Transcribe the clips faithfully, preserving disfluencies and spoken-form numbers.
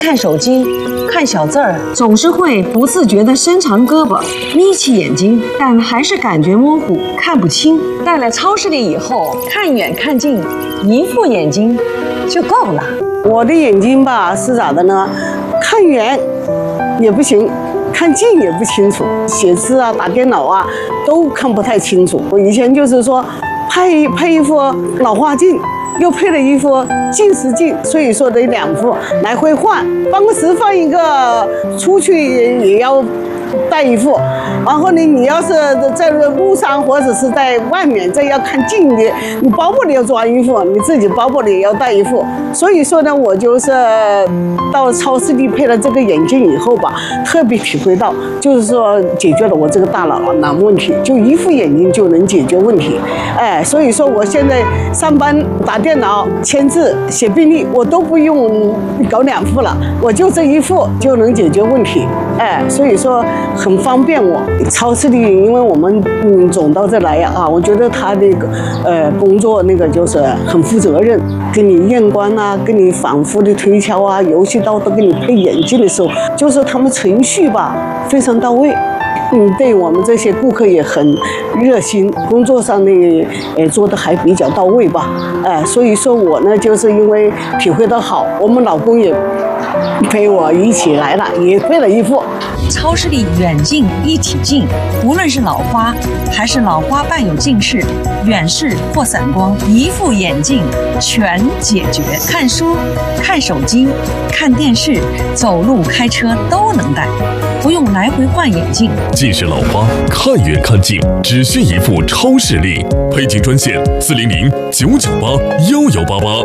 看手机，看小字儿，总是会不自觉地伸长胳膊，眯起眼睛，但还是感觉模糊，看不清。到了超市里以后，看远看近，一副眼睛就够了。 我的眼睛吧是咋的呢？看远也不行，看近也不清楚，写字啊、打电脑啊都看不太清楚。我以前就是说，配配一副老花镜。又配了一副近视镜，所以说得两副来回换。办公室放一个，出去也要带一副。然后呢，你要是在路上或者是在外面，这要看近的，你包包里要装一副，你自己包包里也要带一副。所以说呢，我就是到超市里配了这个眼镜以后吧，特别体会到，就是说解决了我这个大脑脑问题，就一副眼镜就能解决问题。哎，所以说我现在上班打电脑、签字、写病历，我都不用搞两副了，我就这一副就能解决问题。哎，所以说很方便我。超市里，因为我们嗯总到这来呀啊，我觉得他那个呃工作那个就是很负责任，给你验光啊，给你反复的推敲啊，游戏刀都给你配眼镜的时候，就是他们程序吧非常到位。嗯，对我们这些顾客也很热心，工作上呢，呃，做的还比较到位吧，哎、呃，所以说我呢，就是因为体会到好，我们老公也陪我一起来了，也配了一副。 超市里远近一体镜，无论是老花还是老花伴有近视、远视或散光，一副眼镜全解决。看书、看手机、看电视、走路、开车都能戴，不用来回换眼镜。 近视老花，看远看近，只需一副超视力。配镜专线：四零零九九八幺幺八八。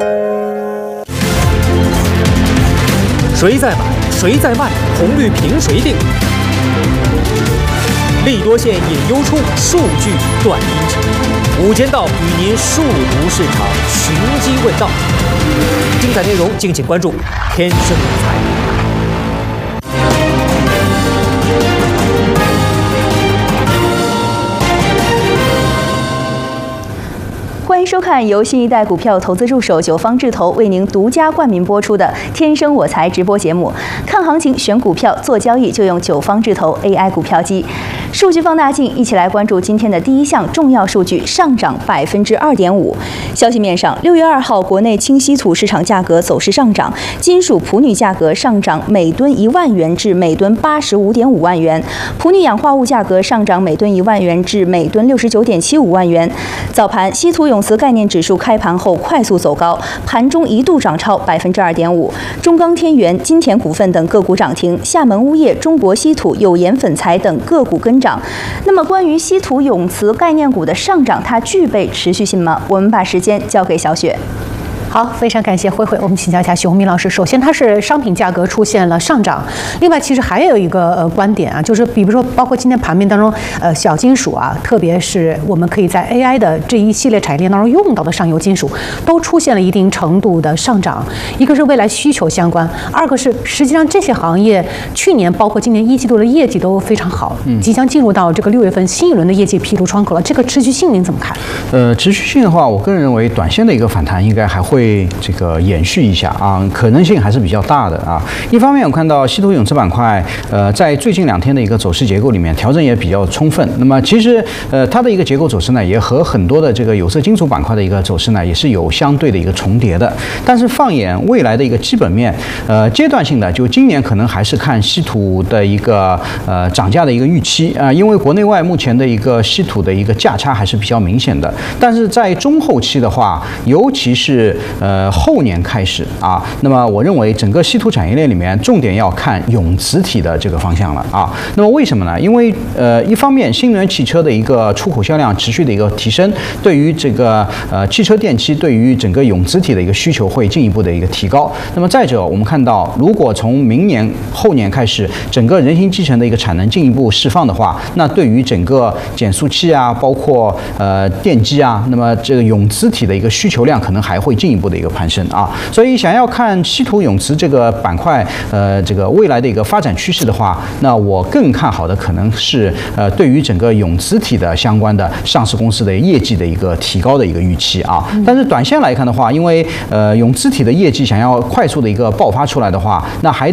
谁在买，谁在卖，红绿凭谁定？利多线引优出，数据断阴晴。午间道与您速读市场，寻机问道。精彩内容敬请关注天生有才。 欢迎收看由新一代股票投资助手九方智投为您独家冠名播出的《天生我材》直播节目。看行情、选股票、做交易就用九方智投 A I 股票机。数据放大镜，一起来关注今天的第一项重要数据：上涨百分之二点五。消息面上，六月二号国内轻稀土市场价格走势上涨，金属砺铝价格上涨每吨一万元至每吨八十五点五万元，砺铝氧化物价格上涨每吨一万元至每吨六十九点七五万元。早盘，稀土永磁概念指数开盘后快速走高，盘中一度涨超百分之二点五。中钢天元、金田股份等个股涨停，厦门钨业、中国稀土、有盐粉材等个股跟涨。那么，关于稀土永磁概念股的上涨，它具备持续性吗？我们把时间交给小雪。 好，非常感谢慧慧。我们请教一下徐宏明老师。首先，它是商品价格出现了上涨。另外，其实还有一个呃观点啊，就是比如说，包括今天盘面当中，呃，小金属啊，特别是我们可以在 A I 的这一系列产业链当中用到的上游金属，都出现了一定程度的上涨。一个是未来需求相关，二个是实际上这些行业去年包括今年一季度的业绩都非常好，嗯，即将进入到这个六月份新一轮的业绩披露窗口了。这个持续性您怎么看？ 呃，持续性的话，我个人认为短线的一个反弹应该还会。这个延续一下啊，可能性还是比较大的啊。一方面，我看到稀土永磁板块，呃，在最近两天的一个走势结构里面，调整也比较充分。那么，其实呃，它的一个结构走势呢，也和很多的这个有色金属板块的一个走势呢，也是有相对的一个重叠的。但是，放眼未来的一个基本面，呃，阶段性的，就今年可能还是看稀土的一个呃涨价的一个预期啊、呃，因为国内外目前的一个稀土的一个价差还是比较明显的。但是在中后期的话，尤其是呃，后年开始啊，那么我认为整个稀土产业链里面，重点要看永磁体的这个方向了啊。那么为什么呢？因为呃，一方面新能源汽车的一个出口销量持续的一个提升，对于这个呃汽车电机对于整个永磁体的一个需求会进一步的一个提高。那么再者，我们看到，如果从明年后年开始，整个人形机程的一个产能进一步释放的话，那对于整个减速器啊，包括呃电机啊，那么这个永磁体的一个需求量可能还会进一步的一个攀升啊，所以想要看稀土永磁这个板块，呃，这个未来的一个发展趋势的话，那我更看好的可能是呃，对于整个永磁体的相关的上市公司的业绩的一个提高的一个预期啊。但是短线来看的话，因为呃永磁体的业绩想要快速的一个爆发出来的话，那还